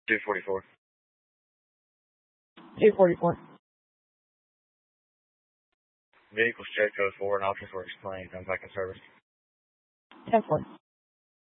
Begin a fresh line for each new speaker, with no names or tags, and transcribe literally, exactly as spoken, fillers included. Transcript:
two forty-four.
two forty-four.
Vehicles check code four and options were explained. I'm back in service.
ten four.